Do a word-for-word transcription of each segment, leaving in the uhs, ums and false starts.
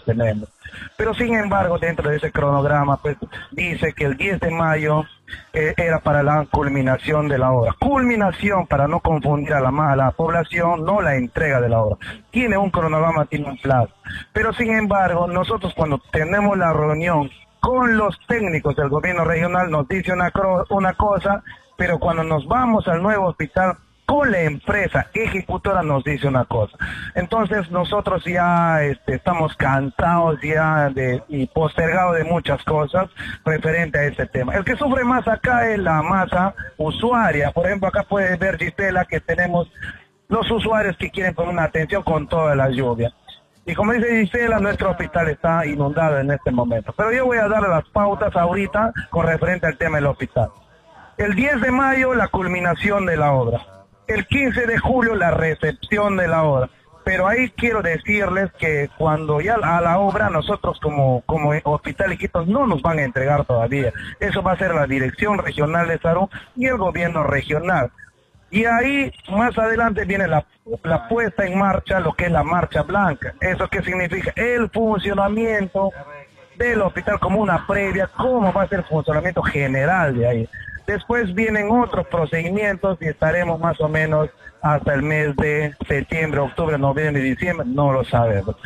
tenemos. Pero sin embargo, dentro de ese cronograma, pues dice que el diez de mayo eh, era para la culminación de la obra. Culminación, para no confundir a la, a la población, no la entrega de la obra. Tiene un cronograma, tiene un plazo. Pero sin embargo, nosotros cuando tenemos la reunión con los técnicos del gobierno regional nos dice una, una cosa, pero cuando nos vamos al nuevo hospital con la empresa ejecutora nos dice una cosa. Entonces nosotros ya este, estamos cansados ya de, y postergados de muchas cosas referente a este tema. El que sufre más acá es la masa usuaria. Por ejemplo, acá puede ver, Gisela, que tenemos los usuarios que quieren con una atención con toda la lluvia. Y como dice Gisela, nuestro hospital está inundado en este momento. Pero yo voy a darle las pautas ahorita con referente al tema del hospital. El diez de mayo, la culminación de la obra. El quince de julio, la recepción de la obra. Pero ahí quiero decirles que cuando ya a la obra, nosotros como, como Hospital Iquitos no nos van a entregar todavía. Eso va a ser la Dirección Regional de Salud y el gobierno regional. Y ahí, más adelante, viene la, la puesta en marcha, lo que es la marcha blanca. ¿Eso qué significa? El funcionamiento del hospital como una previa, cómo va a ser el funcionamiento general de ahí. Después vienen otros procedimientos y estaremos más o menos hasta el mes de septiembre, octubre, noviembre y diciembre, no lo sabemos.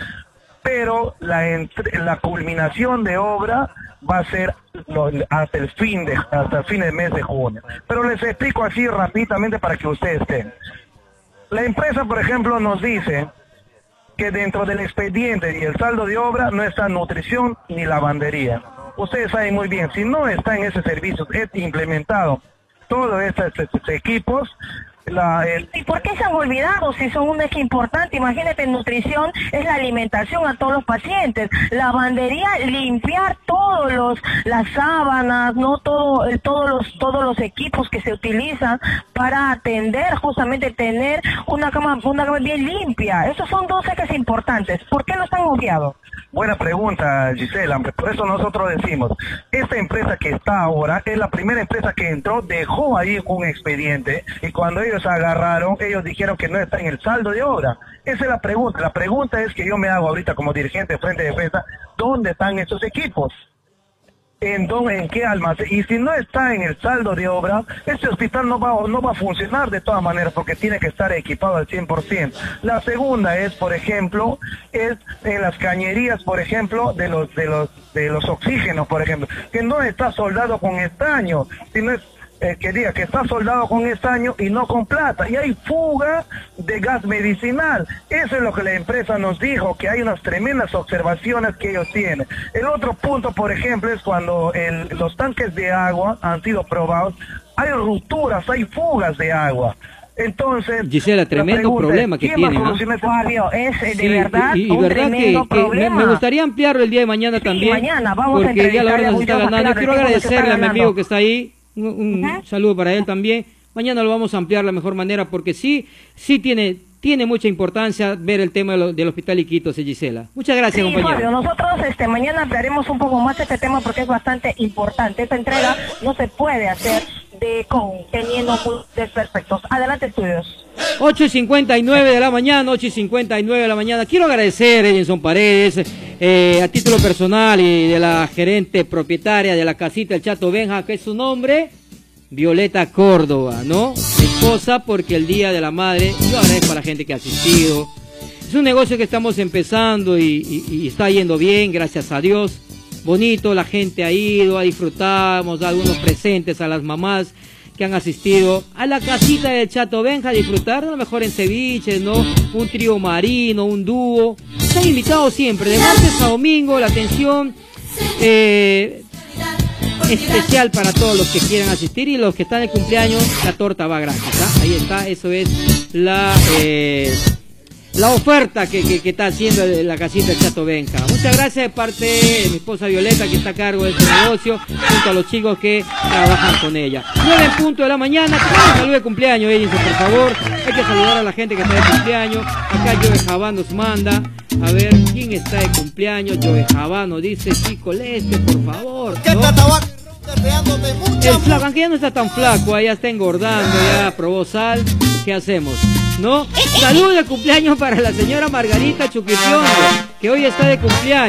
Pero la, entre, la culminación de obra va a ser lo, hasta el fin de hasta el fin del mes de junio. Pero les explico así rápidamente para que ustedes estén. La empresa, por ejemplo, nos dice que dentro del expediente y el saldo de obra no está nutrición ni lavandería. Ustedes saben muy bien, si no está en ese servicio es implementado todos estos, estos equipos. La, el... ¿Y por qué se han olvidado si son un eje importante? Imagínate, nutrición es la alimentación a todos los pacientes, lavandería, limpiar todos los las sábanas, no todo eh, todos los todos los equipos que se utilizan para atender, justamente tener una cama una cama bien limpia. Esos son dos ejes importantes. ¿Por qué los han obviado? Buena pregunta, Gisela. Por eso nosotros decimos, esta empresa que está ahora es la primera empresa que entró, dejó ahí un expediente y cuando ellos agarraron, ellos dijeron que no está en el saldo de obra. Esa es la pregunta. La pregunta es que yo me hago ahorita como dirigente de Frente de Defensa, ¿dónde están esos equipos? ¿En dónde, en qué almacén? Y si no está en el saldo de obra, este hospital no va, no va a funcionar de todas maneras porque tiene que estar equipado al cien por ciento. La segunda es, por ejemplo, es en las cañerías, por ejemplo, de los, de los, de los oxígenos, por ejemplo, que no está soldado con estaño, sino es Eh, que diga que está soldado con estaño y no con plata, y hay fuga de gas medicinal. Eso es lo que la empresa nos dijo, que hay unas tremendas observaciones que ellos tienen. El otro punto, por ejemplo, es cuando el, los tanques de agua han sido probados, hay rupturas, hay fugas de agua. Entonces, Gisela, tremendo problema que tiene, ¿no? Fabio, es eh, de Sí, verdad y, y un verdad tremendo que, que problema. me, me gustaría ampliarlo el día de mañana Sí, también, mañana vamos a porque ya la hora nos está entrevistarle a ganando. Gustavo Quiero Pilar, agradecerle a mi ganando. amigo que está ahí, un, un Uh-huh. saludo para él también. Mañana lo vamos a ampliar de la mejor manera, porque sí, sí tiene, tiene mucha importancia ver el tema de lo, del Hospital Iquitos, Gisela. Muchas gracias, Sí, compañero. Fabio, nosotros este, mañana ampliaremos un poco más este tema porque es bastante importante. Esta entrega no se puede hacer de con teniendo desperfectos. Adelante, estudios. ocho y cincuenta y nueve de la mañana, ocho y cincuenta y nueve de la mañana. Quiero agradecer a Edinson Paredes, eh, a título personal y de la gerente propietaria de la casita El Chato Benja, que es su nombre, Violeta Córdoba, ¿no? Mi esposa, porque el Día de la Madre, yo agradezco a la gente que ha asistido. Es un negocio que estamos empezando y, y, y está yendo bien, gracias a Dios. Bonito, la gente ha ido, ha disfrutado, hemos dado algunos presentes a las mamás que han asistido a la casita del Chato Benja a disfrutar, a lo mejor en ceviches, ¿no? Un trío marino, un dúo. Están invitados siempre, de martes a domingo, la atención eh, especial para todos los que quieran asistir, y los que están de cumpleaños, la torta va gratis, ¿ah? Ahí está, eso es la... Eh, la oferta que, que, que está haciendo la casita del Chato Benja. Muchas gracias de parte de mi esposa Violeta, que está a cargo de este negocio, junto a los chicos que trabajan con ella. nueve en punto de la mañana. Salud de cumpleaños, Edinson, por favor. Hay que saludar a la gente que está de cumpleaños. Acá Joe Jabán nos manda. A ver, ¿quién está de cumpleaños? Joe Jabán nos dice, Chico Leste, por favor, ¿no? El flaco, aunque ya no está tan flaco, ya está engordando, ya probó sal. ¿Qué hacemos? ¿No? Salud de cumpleaños para la señora Margarita Chuquición, que hoy está de cumpleaños.